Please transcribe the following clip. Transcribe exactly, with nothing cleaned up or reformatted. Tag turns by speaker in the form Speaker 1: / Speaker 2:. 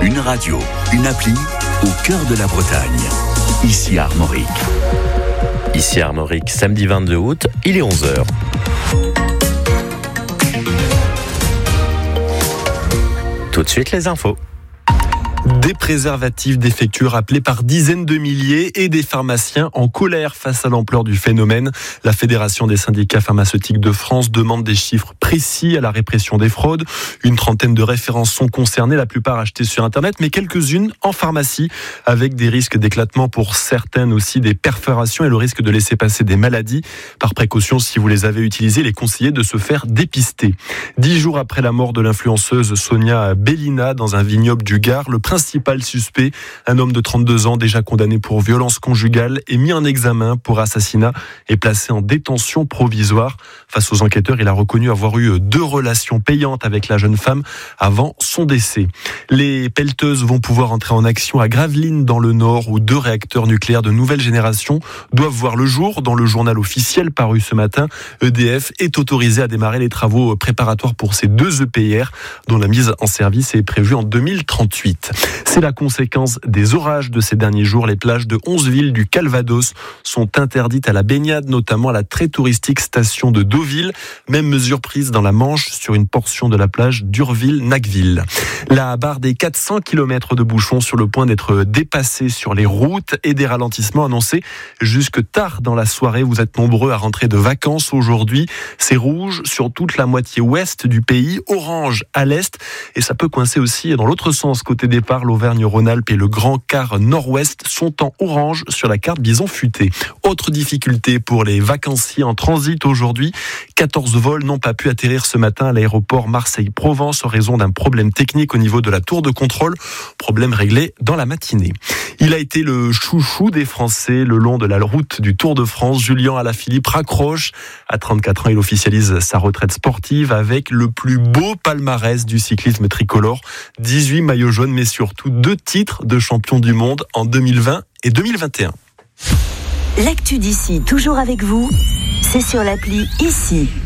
Speaker 1: Une radio, une appli au cœur de la Bretagne. Ici Armorique.
Speaker 2: Ici Armorique, samedi vingt-deux août, il est onze heures. Tout de suite les infos.
Speaker 3: Des préservatifs défectueux rappelés par dizaines de milliers et des pharmaciens en colère face à l'ampleur du phénomène. La Fédération des syndicats pharmaceutiques de France demande des chiffres précis à la répression des fraudes. Une trentaine de références sont concernées, la plupart achetées sur Internet, mais quelques-unes en pharmacie, avec des risques d'éclatement pour certaines aussi, des perforations et le risque de laisser passer des maladies. Par précaution, si vous les avez utilisées, il est conseillé de se faire dépister. Dix jours après la mort de l'influenceuse Sonia Bellina dans un vignoble du Gard, le principal suspect, un homme de trente-deux ans déjà condamné pour violence conjugale et mis en examen pour assassinat et placé en détention provisoire. Face aux enquêteurs, il a reconnu avoir eu deux relations payantes avec la jeune femme avant son décès. Les pelleteuses vont pouvoir entrer en action à Gravelines dans le Nord où deux réacteurs nucléaires de nouvelle génération doivent voir le jour. Dans le journal officiel paru ce matin, E D F est autorisé à démarrer les travaux préparatoires pour ces deux E P R dont la mise en service est prévue en deux mille trente-huit. C'est la conséquence des orages de ces derniers jours. Les plages de onze villes du Calvados sont interdites à la baignade, notamment à la très touristique station de Deauville. Même mesure prise dans la Manche sur une portion de la plage d'Urville-Nacqueville. La barre des quatre cents kilomètres de bouchons sur le point d'être dépassée sur les routes et des ralentissements annoncés jusque tard dans la soirée. Vous êtes nombreux à rentrer de vacances aujourd'hui. C'est rouge sur toute la moitié ouest du pays, orange à l'est et ça peut coincer aussi dans l'autre sens côté départ. L'Auvergne-Rhône-Alpes et le Grand Quart Nord-Ouest sont en orange sur la carte bison futé. Autre difficulté pour les vacanciers en transit aujourd'hui. quatorze vols n'ont pas pu atterrir ce matin à l'aéroport Marseille-Provence en raison d'un problème technique au niveau de la tour de contrôle. Problème réglé dans la matinée. Il a été le chouchou des Français le long de la route du Tour de France. Julien Alaphilippe raccroche. À trente-quatre ans, il officialise sa retraite sportive avec le plus beau palmarès du cyclisme tricolore. dix-huit maillots jaunes, mais surtout deux titres de champion du monde en deux mille vingt et deux mille vingt et un.
Speaker 4: L'actu d'ici, toujours avec vous, c'est sur l'appli Ici.